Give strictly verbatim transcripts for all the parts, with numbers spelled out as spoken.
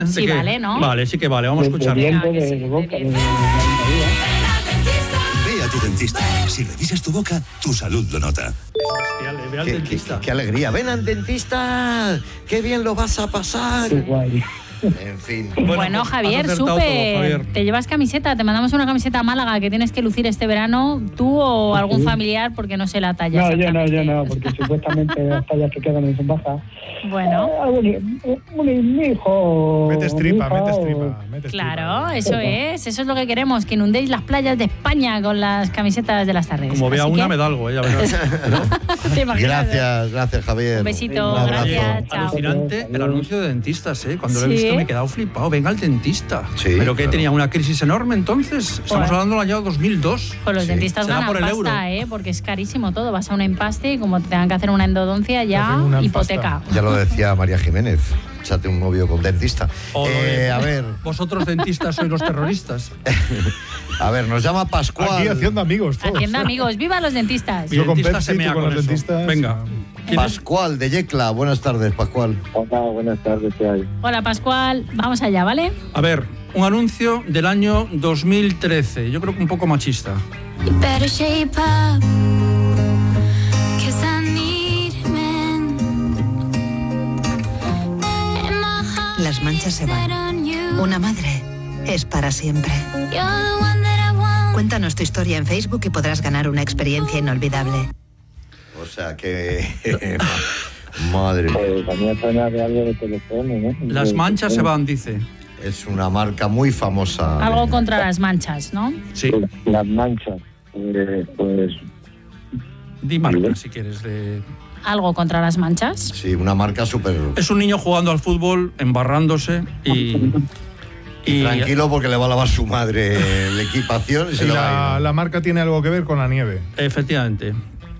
Sí, que, vale, ¿no? Vale, sí que vale, vamos a escucharlo. Venga, que sí, de boca, de- de- de- Ve a tu dentista. Si revisas tu boca, tu salud lo nota. Ve al Qué, dentista. qué- qué alegría. Ven al dentista. Qué bien lo vas a pasar. Qué guay. En fin. Bueno, pues, Javier, has acertado súper. todo, Javier. Te llevas camiseta, te mandamos una camiseta a Málaga que tienes que lucir este verano, tú o algún Sí. familiar, porque no sé la talla. No, yo no, yo exactamente. no, porque supuestamente las tallas que quedan en su baja. Bueno, Ah, bueno, mi, mi hijo. Metes tripa, mi hija, metes o- tripa. Metes claro, tripa. eso es, eso es lo que queremos, que inundéis las playas de España con las camisetas de las tardes. Como vea Así una, que- me da algo, ¿eh? Ya verás. ¿Te imaginas? Gracias, gracias, Javier. Un besito, Un abrazo. gracias, chao. Alucinante el anuncio de dentistas, ¿eh? Cuando lo he Sí. visto me he quedado flipado. Venga al dentista. Sí, ¿Pero qué? claro. ¿Tenía una crisis enorme entonces? Estamos Joder. hablando del año dos mil dos. Con los Sí. dentistas Será ganan por el pasta, euro. ¿eh? Porque es carísimo todo. Vas a un empaste y como te tengan que hacer una endodoncia, Te ya hacen una hipoteca. Ya lo decía María Jiménez. Échate un novio con dentista. O lo Eh, de- a ver, Vosotros dentistas sois los terroristas. a ver, nos llama Pascual. Aquí haciendo amigos todos. Haciendo amigos, ¡viva los dentistas! Yo con dentista Pepsi, se mea tú con con los eso. dentistas. Venga. ¿Quién es? Pascual de Yecla. Buenas tardes, Pascual. Hola, buenas tardes, ¿qué hay? Hola, Pascual. Vamos allá, ¿vale? A ver, un anuncio del año dos mil trece. Yo creo que un poco machista. You better shape up, 'cause I need men. And my heart Las manchas se van. set on you. Una madre es para siempre. You're the one that I want. Cuéntanos tu historia en Facebook y podrás ganar una experiencia inolvidable. O sea que. Madre mía. Pues a mí me suena de algo de teléfono, ¿no? Las manchas se van, dice. Es una marca muy famosa. Algo contra las manchas, ¿no? Sí. Las manchas. Eh, pues Di marca, si quieres. De... Algo contra las manchas. Sí, una marca súper. Es un niño jugando al fútbol, embarrándose y... y Tranquilo porque le va a lavar su madre la equipación y se Y le va a la, ir. la marca tiene algo que ver con la nieve. Efectivamente.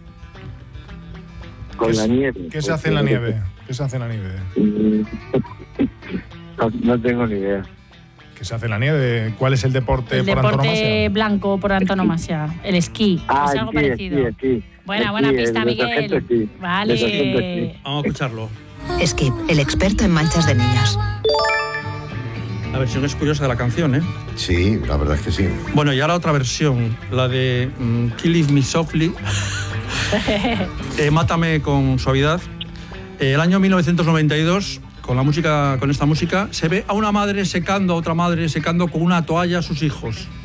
con ¿Qué la se- nieve. ¿Qué se hace en la nieve? ¿Qué se hace en la nieve? Mm, No, no tengo ni idea. ¿Qué se hace en la nieve? ¿Cuál es el deporte El por deporte antonomasia? blanco por antonomasia. El esquí. Ah, es algo esquí, parecido. esquí, esquí. Buena, Esquí, buena el pista, detergente, Miguel. sí. Vale. Detergente, sí. Vamos a escucharlo. Skip, el experto en manchas de niños. La versión es curiosa de la canción, ¿eh? Sí, la verdad es que sí. Bueno, y ahora otra versión, la de mm, Kill Me Softly. Eh, Mátame con suavidad. Eh, el año mil novecientos noventa y dos, con la música, con esta música, se ve a una madre secando, a otra madre secando con una toalla a sus hijos.